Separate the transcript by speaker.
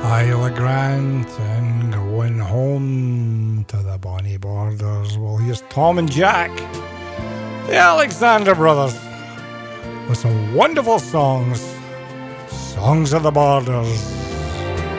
Speaker 1: Isle of Grant and going home to the bonny borders. Well, here's Tom and Jack, the Alexander Brothers, with some wonderful songs, Songs of the Borders.